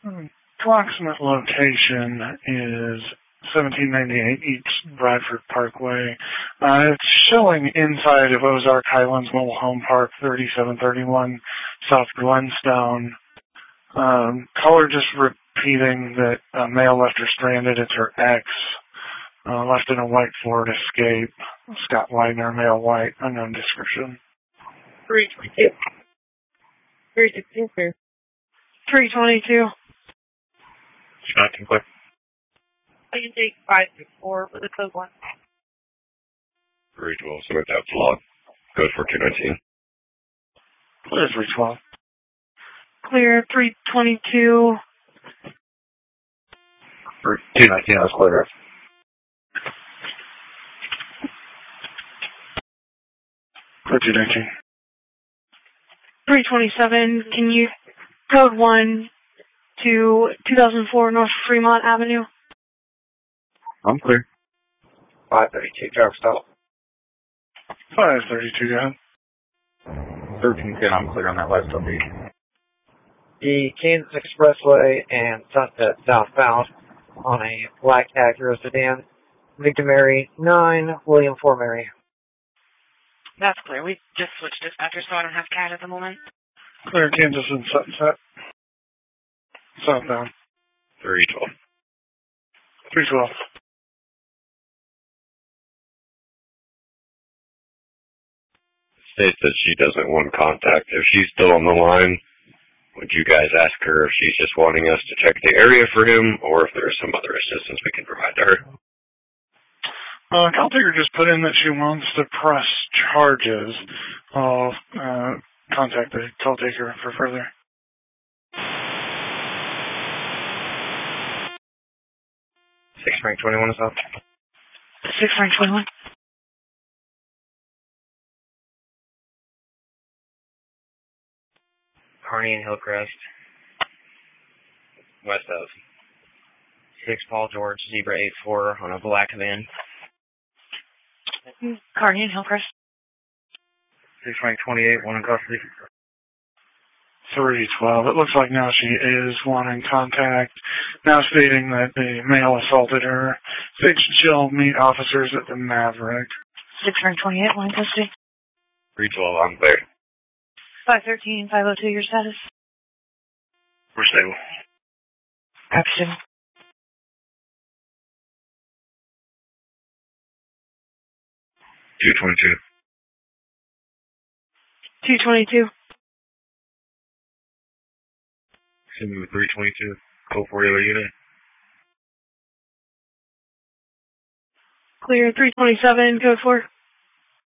Approximate location is 1798 East Bradford Parkway. It's showing inside of Ozark Highlands Mobile Home Park, 3731 South Glenstone. Caller just repeating that a male left her stranded. It's her ex. Left in a white Ford Escape. Scott Widener, male white, unknown description. 322. 316, sir. 322. Scott, can clear. I can take 564 for the code 1. 312, submit that log. Code for 219. Clear 312. Clear 322. 219, that's clear. Clear 219. 327, can you code 1 to 2004 North Fremont Avenue? I'm clear. 532, traffic stop. 532, go ahead. 1310, I'm clear on that last update. The Kansas Expressway and Sunset southbound on a black Acura sedan. Victim Mary 9, William 4 Mary. That's clear. We just switched dispatchers, so I don't have CAD at the moment. Clear Kansas and Sunset. Southbound. 312. 312. States that she doesn't want contact. If she's still on the line, would you guys ask her if she's just wanting us to check the area for him, or if there's some other assistance we can provide to her? Call taker just put in that she wants to press charges. I'll contact the call taker for further. Six rank 21 is up. 6 rank 21. Kearney and Hillcrest. West of 6 Paul George, Zebra 84 on a black van. Kearney and Hillcrest. 6 rank 28, one in custody. 312. It looks like now she is wanting contact. Now stating that the male assaulted her. Said she'll meet officers at the Maverick. 6 rank 28, one in custody. 312, I'm clear. 513, 502, your status? We're stable. Action. 222. 222. Send me with 322. Code for your unit. Clear 327, code 4.